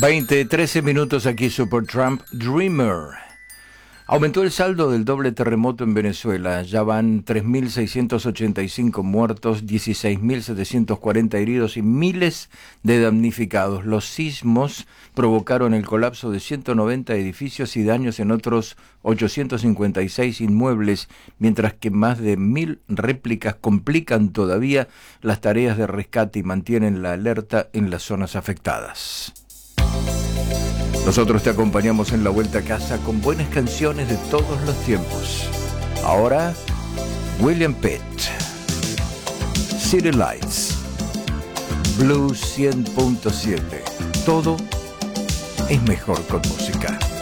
13 minutos aquí, Supertramp Dreamer. Aumentó el saldo del doble terremoto en Venezuela. Ya van 3.685 muertos, 16.740 heridos y miles de damnificados. Los sismos provocaron el colapso de 190 edificios y daños en otros 856 inmuebles, mientras que más de 1.000 réplicas complican todavía las tareas de rescate y mantienen la alerta en las zonas afectadas. Nosotros te acompañamos en la vuelta a casa con buenas canciones de todos los tiempos. Ahora, William Pitt, City Lights, Blue 100.7. Todo es mejor con música.